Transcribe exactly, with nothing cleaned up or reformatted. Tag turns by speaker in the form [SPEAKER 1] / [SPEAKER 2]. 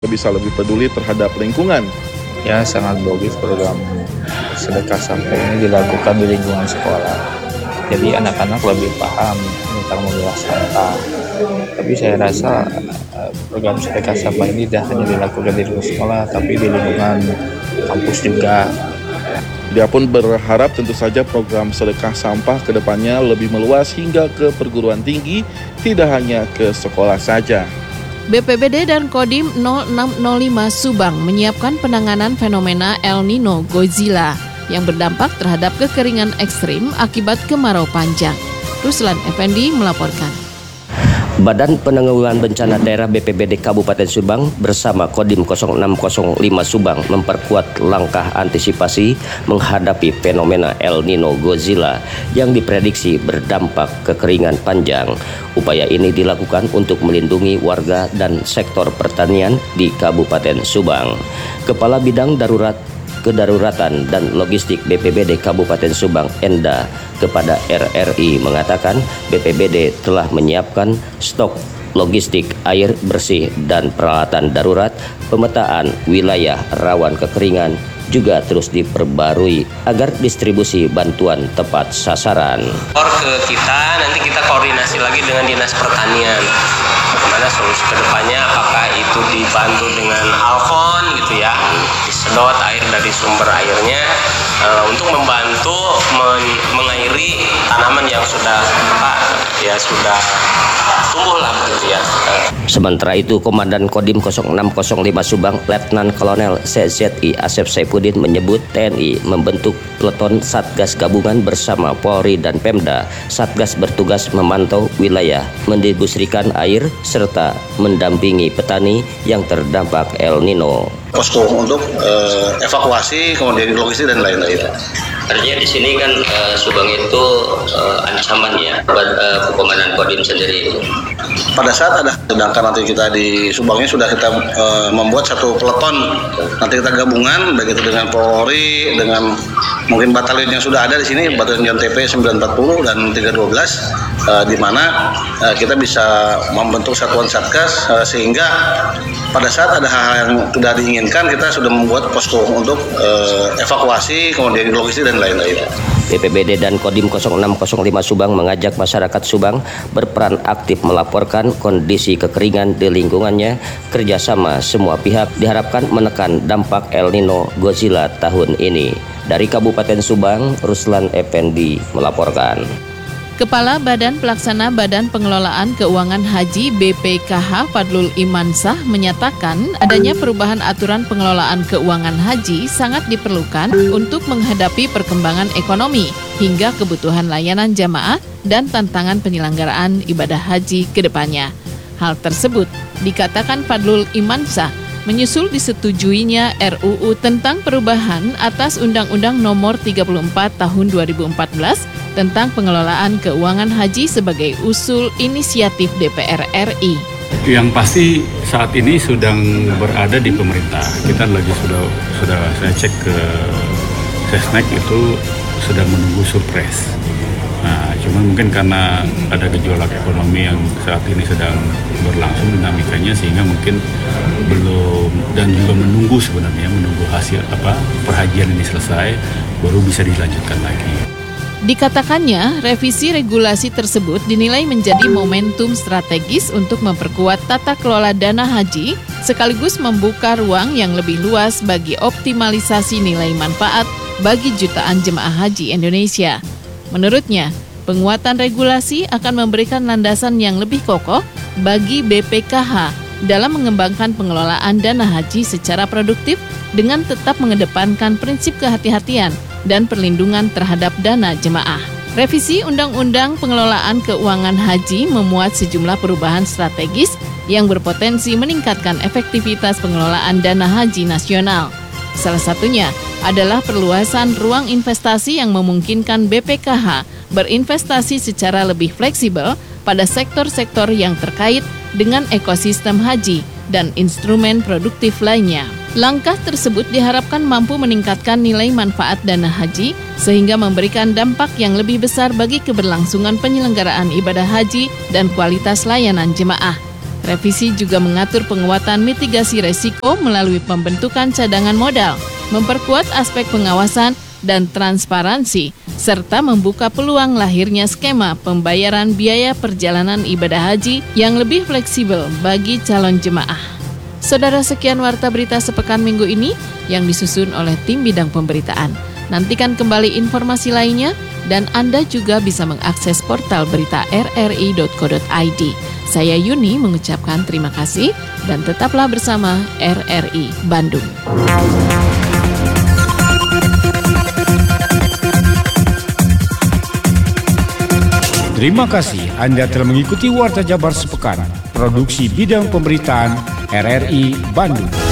[SPEAKER 1] bisa lebih peduli terhadap lingkungan.
[SPEAKER 2] Ya, sangat bagus program sedekah sampah ini dilakukan di lingkungan sekolah. Jadi anak-anak lebih paham tentang memilah sampah. Tapi saya rasa program sedekah sampah ini tidak hanya dilakukan di lingkungan sekolah, tapi di lingkungan kampus juga.
[SPEAKER 1] Dia pun berharap tentu saja program sedekah sampah ke depannya lebih meluas hingga ke perguruan tinggi, tidak hanya ke sekolah saja.
[SPEAKER 3] B P B D dan Kodim nol enam nol lima Subang menyiapkan penanganan fenomena El Nino Godzilla yang berdampak terhadap kekeringan ekstrim akibat kemarau panjang. Ruslan Effendi melaporkan.
[SPEAKER 4] Badan Penanggulangan Bencana Daerah B P B D Kabupaten Subang bersama Kodim nol enam nol lima Subang memperkuat langkah antisipasi menghadapi fenomena El Nino Godzilla yang diprediksi berdampak kekeringan panjang. Upaya ini dilakukan untuk melindungi warga dan sektor pertanian di Kabupaten Subang. Kepala Bidang Darurat Kedaruratan dan Logistik B P B D Kabupaten Subang Enda kepada R R I mengatakan B P B D telah menyiapkan stok logistik air bersih dan peralatan darurat. Pemetaan wilayah rawan kekeringan juga terus diperbarui agar distribusi bantuan tepat sasaran.
[SPEAKER 5] Ke kita nanti kita koordinasi lagi dengan Dinas Pertanian. Bagaimana solusi kedepannya, apakah itu dibantu dengan Alfon gitu ya, disedot air dari sumber airnya uh, untuk membantu men- mengairi tanaman yang sudah apa ya sudah tumbuh lah begitu ya.
[SPEAKER 4] Sementara itu Komandan Kodim nol enam nol lima Subang Letnan Kolonel C Z I Asep Saifuddin menyebut T N I membentuk peleton Satgas Gabungan bersama Polri dan Pemda. Satgas bertugas memantau wilayah, mendistribusikan air serta mendampingi petani yang terdampak El Nino.
[SPEAKER 6] Posko untuk uh, evakuasi, kemudian logistik dan lain-lain.
[SPEAKER 4] Artinya di sini kan uh, Subang itu uh, ancaman ya buat uh, Komandan Kodim sendiri.
[SPEAKER 6] Pada saat ada sedangkan nanti kita di Subangnya sudah kita uh, membuat satu peleton. Nanti kita gabungan baik itu dengan Polri, dengan mungkin batalion yang sudah ada di sini, batalion T P sembilan empat nol dan tiga dua belas, uh, di mana uh, kita bisa membentuk satuan satgas uh, sehingga pada saat ada hal-hal yang tidak diinginkan kita sudah membuat posko untuk uh, evakuasi, kemudian logistik dan lain-lain.
[SPEAKER 4] B P B D dan Kodim nol enam nol lima Subang mengajak masyarakat Subang berperan aktif melaporkan kondisi kekeringan di lingkungannya. Kerjasama semua pihak diharapkan menekan dampak El Nino Godzilla tahun ini. Dari Kabupaten Subang, Ruslan Effendi melaporkan.
[SPEAKER 3] Kepala Badan Pelaksana Badan Pengelolaan Keuangan Haji B P K H Fadlul Imansah menyatakan adanya perubahan aturan pengelolaan keuangan haji sangat diperlukan untuk menghadapi perkembangan ekonomi hingga kebutuhan layanan jamaah dan tantangan penyelenggaraan ibadah haji ke depannya. Hal tersebut dikatakan Fadlul Imansah menyusul disetujuinya R U U tentang perubahan atas Undang-Undang Nomor tiga puluh empat Tahun dua ribu empat belas tentang pengelolaan keuangan haji sebagai usul inisiatif D P R R I.
[SPEAKER 7] Yang pasti saat ini sedang berada di pemerintah. Kita lagi sudah sudah saya cek ke Sesnek itu sedang menunggu surprise. Nah, cuman mungkin karena ada gejolak ekonomi yang saat ini sedang berlangsung dinamikanya sehingga mungkin belum, dan juga menunggu sebenarnya menunggu hasil apa perhajian ini selesai baru bisa dilanjutkan lagi.
[SPEAKER 3] Dikatakannya, revisi regulasi tersebut dinilai menjadi momentum strategis untuk memperkuat tata kelola dana haji sekaligus membuka ruang yang lebih luas bagi optimalisasi nilai manfaat bagi jutaan jemaah haji Indonesia. Menurutnya, penguatan regulasi akan memberikan landasan yang lebih kokoh bagi B P K H dalam mengembangkan pengelolaan dana haji secara produktif dengan tetap mengedepankan prinsip kehati-hatian dan perlindungan terhadap dana jemaah. Revisi Undang-Undang Pengelolaan Keuangan Haji memuat sejumlah perubahan strategis yang berpotensi meningkatkan efektivitas pengelolaan dana haji nasional. Salah satunya adalah perluasan ruang investasi yang memungkinkan B P K H berinvestasi secara lebih fleksibel pada sektor-sektor yang terkait dengan ekosistem haji dan instrumen produktif lainnya. Langkah tersebut diharapkan mampu meningkatkan nilai manfaat dana haji sehingga memberikan dampak yang lebih besar bagi keberlangsungan penyelenggaraan ibadah haji dan kualitas layanan jemaah. Revisi juga mengatur penguatan mitigasi resiko melalui pembentukan cadangan modal, memperkuat aspek pengawasan dan transparansi, serta membuka peluang lahirnya skema pembayaran biaya perjalanan ibadah haji yang lebih fleksibel bagi calon jemaah. Saudara, sekian Warta Berita sepekan minggu ini yang disusun oleh tim bidang pemberitaan. Nantikan kembali informasi lainnya dan Anda juga bisa mengakses portal berita r r i dot co dot i d. Saya Yuni mengucapkan terima kasih dan tetaplah bersama R R I Bandung.
[SPEAKER 8] Terima kasih Anda telah mengikuti Warta Jabar Sepekan, produksi bidang pemberitaan R R I Bandung.